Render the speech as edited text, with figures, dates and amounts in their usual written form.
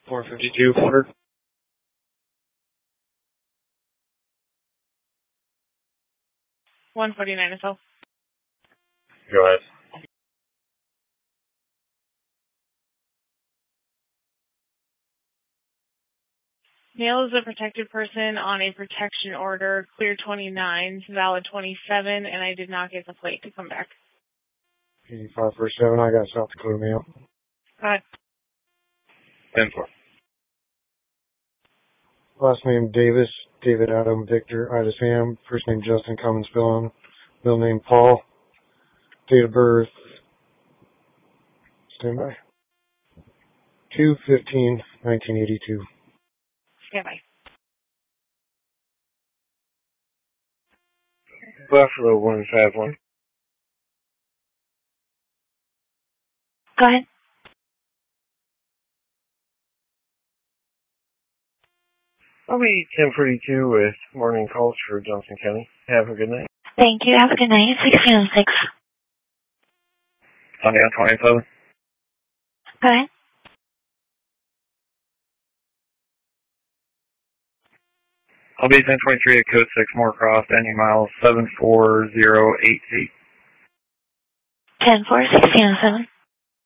452, order. 149 as well. Go ahead. Male is a protected person on a protection order, clear 29, valid 27, and I did not get the plate to come back. 8547, I got South Dakota mail. Go ahead. 10-4. Last name Davis, David Adam Victor Ida Sam. First name Justin Cummins Philon. Middle name Paul. Date of birth. Stand by. 2/15/1982. Stand by. Buffalo 151. Go ahead. I'll be 1042 with morning calls for Johnson County. Have a good night. Thank you. Have a good night. 1606. Sunday on 27. Go ahead. I'll be 1023 at code 6 Moorcroft, ending miles 74080. 10-4, 1607.